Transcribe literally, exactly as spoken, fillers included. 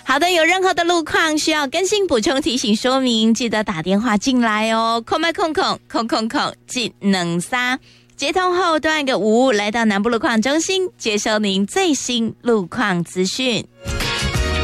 好的，有任何的路况需要更新、补充、提醒、说明，记得打电话进来哦。空麦空空空空空技能三，接通后端个五，来到南部路况中心，接收您最新路况资讯。